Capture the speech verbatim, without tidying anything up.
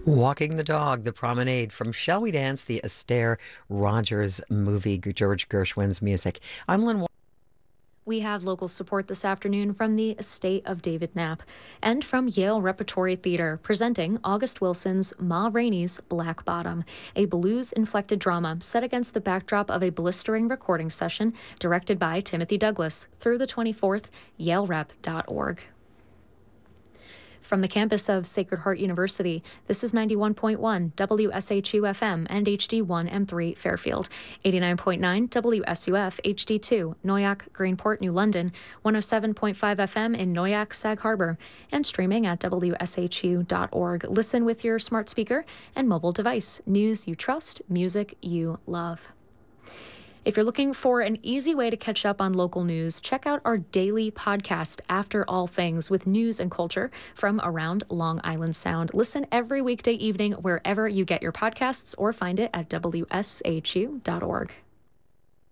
Walking the Dog, The Promenade from Shall We Dance, the Astaire Rogers movie, George Gershwin's music. I'm Lynn. We have local support this afternoon from the estate of David Knapp and from Yale Repertory Theater, presenting August Wilson's Ma Rainey's Black Bottom, a blues-inflected drama set against the backdrop of a blistering recording session directed by Timothy Douglas through the twenty-fourth, yale rep dot org. From the campus of Sacred Heart University, this is ninety-one point one W S H U F M and H D one and three Fairfield, eighty-nine point nine W S U F H D two Noyac, Greenport, New London, one oh seven point five F M in Noyac, Sag Harbor, and streaming at W S H U dot org. Listen with your smart speaker and mobile device. News you trust, music you love. If you're looking for an easy way to catch up on local news, check out our daily podcast, After All Things, with news and culture from around Long Island Sound. Listen every weekday evening wherever you get your podcasts or find it at W S H U dot org.